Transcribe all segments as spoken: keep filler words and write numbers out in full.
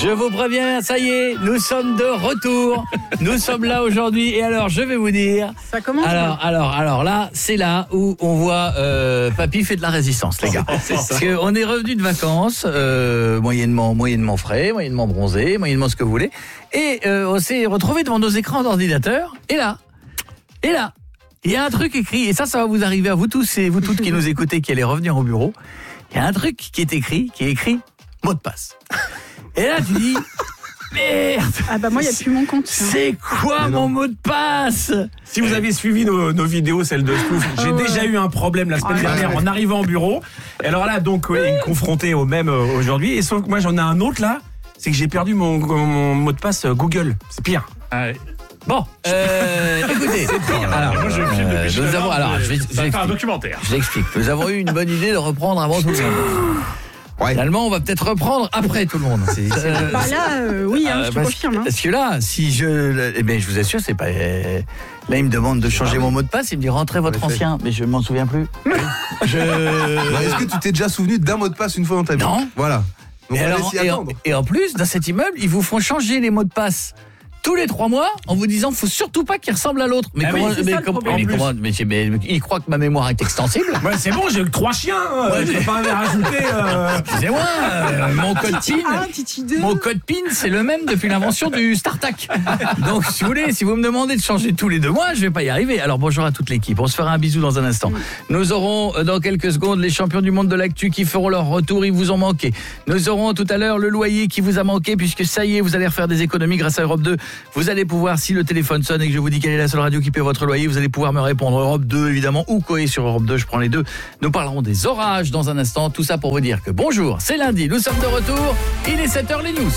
Je vous préviens, ça y est, nous sommes de retour. Nous sommes là aujourd'hui. Et alors, je vais vous dire. Ça commence. Alors, alors, alors là, c'est là où on voit euh, Papy fait de la résistance, les gars. Parce qu'on est revenu de vacances, euh, moyennement, moyennement frais, moyennement bronzé, moyennement ce que vous voulez. Et euh, on s'est retrouvé devant nos écrans d'ordinateur. Et là, et là, il y a un truc écrit. Et ça, ça va vous arriver à vous tous et vous toutes qui nous écoutez, qui allez revenir au bureau. Il y a un truc qui est écrit, qui est écrit mot de passe. Et là, tu dis, merde. Ah bah moi, il n'y a plus mon compte. C'est quoi mon mot de passe? Si vous avez suivi nos, nos vidéos, celles de Stouff, j'ai oh ouais. déjà eu un problème la semaine oh dernière ouais. en arrivant au bureau. Et alors là, donc, ouais, confronté au même euh, aujourd'hui. Et sauf que moi, j'en ai un autre là, c'est que j'ai perdu mon, mon mot de passe euh, Google. C'est pire. Ah ouais. Bon, euh, écoutez, alors, moi je filme euh, depuis nous tout à avons, l'heure, alors, je vais, ça je va vais faire un expliquer. documentaire. Je l'explique. Nous avons eu une bonne idée de reprendre avant tout le monde. Ouais. Finalement, on va peut-être reprendre après tout le monde. C'est, c'est, Euh, bah là, euh, oui, hein, euh, je te parce, confirme. Hein. parce que là, si je, eh ben, je vous assure, c'est pas. Euh, là, il me demande de changer mon mot de passe. Il me dit rentrez votre ancien, mais je m'en souviens plus. je. Est-ce que tu t'es déjà souvenu d'un mot de passe une fois dans ta vie? Non. Voilà. Donc Et, on va alors, s'y et, en, attendre. et en plus, dans cet immeuble, ils vous font changer les mots de passe tous les trois mois en vous disant faut surtout pas qu'ils ressemblent à l'autre. Mais Ah comment, oui, c'est mais, ça, le comment, problème. mais, comment mais, mais, mais il croit que ma mémoire est extensible. Ouais, c'est bon, j'ai eu que trois chiens. Euh, Ouais, je peux pas en rajouter. Euh... Excusez-moi, euh, mon code PIN, Ah, Titi deux. mon code PIN, c'est le même depuis l'invention du StarTac. Donc, si vous voulez, si vous me demandez de changer tous les deux mois, je vais pas y arriver. Alors, bonjour à toute l'équipe. On se fera un bisou dans un instant. Nous aurons euh, dans quelques secondes les champions du monde de l'actu qui feront leur retour. Ils vous ont manqué. Nous aurons tout à l'heure le loyer qui vous a manqué puisque ça y est, vous allez refaire des économies grâce à Europe deux. Vous allez pouvoir, si le téléphone sonne et que je vous dis quelle est la seule radio qui paie votre loyer, vous allez pouvoir me répondre Europe deux évidemment ou Coé sur Europe deux, je prends les deux. Nous parlerons des orages dans un instant, tout ça pour vous dire que bonjour, c'est lundi, nous sommes de retour, il est sept heures les news.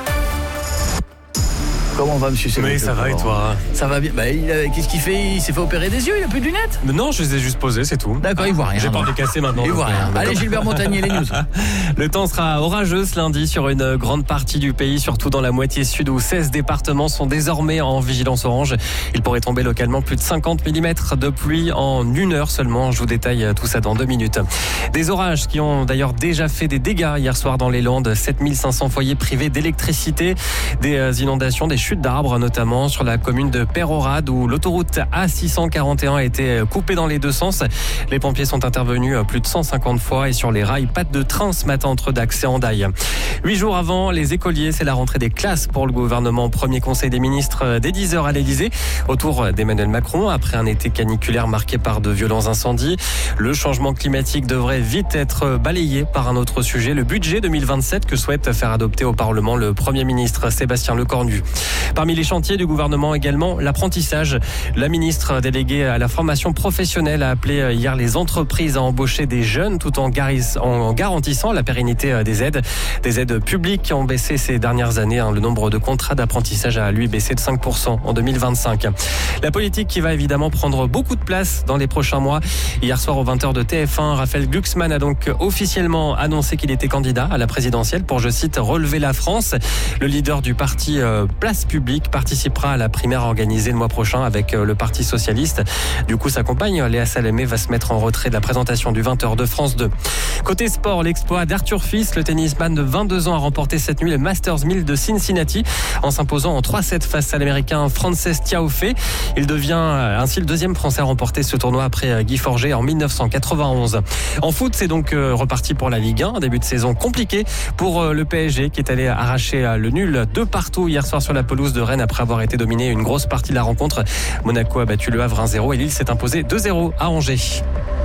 Comment va monsieur Sébastien? Mais ça va et toi? Ça va bien. Bah, il a- qu'est-ce qu'il fait? Il s'est fait opérer des yeux, il a plus de lunettes? Non, je les ai juste posés, c'est tout. D'accord, il voit rien. J'ai pas donc. envie de casser maintenant. Il voit donc, rien. euh, Allez d'accord. Gilbert Montagnier, les news. Le temps sera orageux ce lundi sur une grande partie du pays, surtout dans la moitié sud où seize départements sont désormais en vigilance orange. Il pourrait tomber localement plus de cinquante millimètres de pluie en une heure seulement. Je vous détaille tout ça dans deux minutes. Des orages qui ont d'ailleurs déjà fait des dégâts hier soir dans les Landes. sept mille cinq cents foyers privés d'électricité, des inondations, des chutes d'arbres notamment sur la commune de Pérorade où l'autoroute A six cent quarante et un a été coupée dans les deux sens. Les pompiers sont intervenus plus de cent cinquante fois et sur les rails, pas de train ce matin entre Dax et Hendaye. Huit jours avant, les écoliers, c'est la rentrée des classes pour le gouvernement. Premier conseil des ministres dès dix heures à l'Elysée autour d'Emmanuel Macron après un été caniculaire marqué par de violents incendies. Le changement climatique devrait vite être balayé par un autre sujet, le budget deux mille vingt-sept que souhaite faire adopter au Parlement le Premier ministre Sébastien Lecornu. Parmi les chantiers du gouvernement également, l'apprentissage. La ministre déléguée à la formation professionnelle a appelé hier les entreprises à embaucher des jeunes tout en, garis, en garantissant la pérennité des aides. Des aides publiques qui ont baissé ces dernières années. Le nombre de contrats d'apprentissage a lui baissé de cinq pour cent en deux mille vingt-cinq. La politique qui va évidemment prendre beaucoup de place dans les prochains mois. Hier soir aux vingt heures de T F un, Raphaël Glucksmann a donc officiellement annoncé qu'il était candidat à la présidentielle pour, je cite, relever la France. Le leader du parti Place Publique participera à la primaire organisée le mois prochain avec le Parti Socialiste. Du coup, sa compagne, Léa Salamé, va se mettre en retrait de la présentation du vingt heures de France deux. Côté sport, l'exploit d'Arthur Fils, le tennisman de vingt-deux ans, a remporté cette nuit le Masters mille de Cincinnati en s'imposant en trois sept face à l'américain Frances Tiafoe. Il devient ainsi le deuxième Français à remporter ce tournoi après Guy Forget en dix-neuf cent quatre-vingt-onze. En foot, c'est donc reparti pour la Ligue un. Un début de saison compliqué pour le P S G qui est allé arracher le nul de partout hier soir sur la pelouse de Rennes après avoir été dominé une grosse partie de la rencontre. Monaco a battu le Havre un zéro et Lille s'est imposé deux zéro à Angers.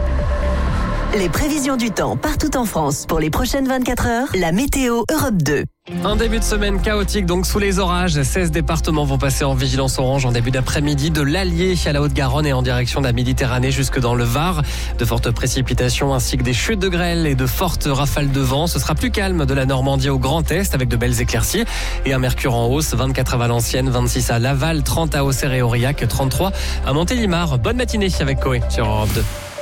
Les prévisions du temps partout en France pour les prochaines vingt-quatre heures, la météo Europe deux. Un début de semaine chaotique donc sous les orages. seize départements vont passer en vigilance orange en début d'après-midi, de l'Allier à la Haute-Garonne et en direction de la Méditerranée jusque dans le Var. De fortes précipitations ainsi que des chutes de grêle et de fortes rafales de vent. Ce sera plus calme de la Normandie au Grand Est avec de belles éclaircies et un mercure en hausse. vingt-quatre à Valenciennes, vingt-six à Laval, trente à Auxerre et Aurillac, trente-trois à Montélimar. Bonne matinée avec Coé sur Europe deux.